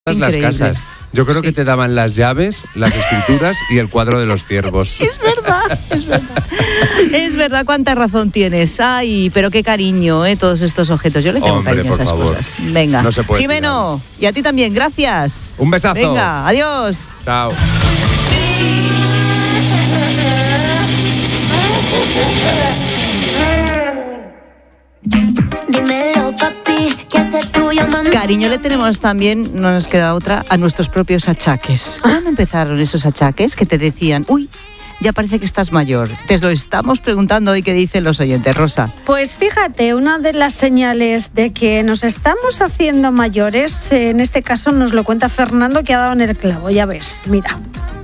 las casas. Yo creo que te daban las llaves, las escrituras y el cuadro de los ciervos. Es verdad, es verdad. Es verdad, cuánta razón tienes. Ay, pero qué cariño, todos estos objetos. Yo le tengo cariño a esas cosas. Venga, no se puede Jimeno, y a ti también, gracias. Un besazo. Venga, adiós. Chao. Dímelo, papi, ¿qué haces tú llamando? Cariño le tenemos también, no nos queda otra, a nuestros propios achaques. ¿Cuándo empezaron esos achaques que te decían, uy, ya parece que estás mayor? Te lo estamos preguntando hoy, ¿qué dicen los oyentes, Rosa? Pues fíjate, una de las señales de que nos estamos haciendo mayores, en este caso nos lo cuenta Fernando, que ha dado en el clavo, ya ves, mira.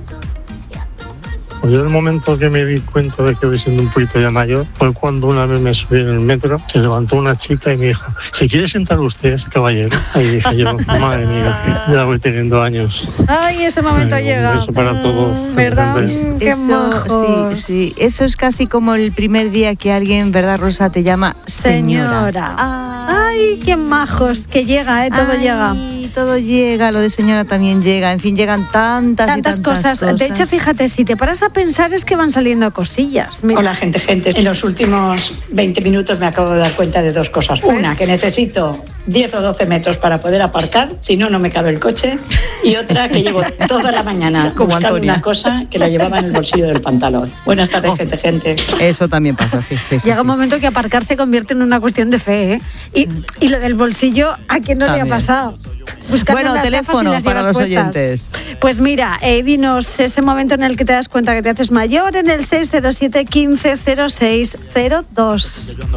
Pues yo en el momento que me di cuenta de que voy siendo un poquito ya mayor fue cuando una vez me subí en el metro, se levantó una chica y me dijo, ¿se quiere sentar usted, caballero? Ahí dije yo, madre mía, ya voy teniendo años. Ay, ese momento llega. Un beso para todos. ¿Verdad? Qué Eso, majos. sí, eso es casi como el primer día que alguien, ¿verdad, Rosa, te llama señora? Ay, qué majos, que llega, todo llega. Todo llega, lo de señora también llega, en fin, llegan tantas cosas. De hecho, fíjate, si te paras a pensar es que van saliendo cosillas. Mira. Hola, gente. En los últimos 20 minutos me acabo de dar cuenta de dos cosas. Una, que necesito 10 o 12 metros para poder aparcar, si no, no me cabe el coche. Y otra, que llevo toda la mañana buscando una cosa que la llevaba en el bolsillo del pantalón. Buenas tardes, gente. Eso también pasa, sí. Llega un momento que aparcar se convierte en una cuestión de fe, ¿eh? Y lo del bolsillo, ¿a quién no también le ha pasado? Buscando las teléfono gafas y las para los puestas. oyentes. Pues mira, dinos ese momento en el que te das cuenta que te haces mayor en el 607 15 06 02.